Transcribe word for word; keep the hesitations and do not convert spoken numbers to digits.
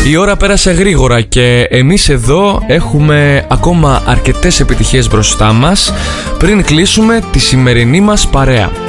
Η ώρα πέρασε γρήγορα και εμείς εδώ έχουμε ακόμα αρκετές επιτυχίες μπροστά μας πριν κλείσουμε τη σημερινή μας παρέα.